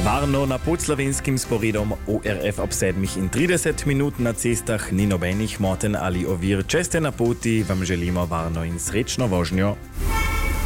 Varno na podslovenskim sporedom ORF ob 7:30 na cestah ni nobenih moten ali ovir. Če ste na poti, vam želimo varno in srečno vožnjo.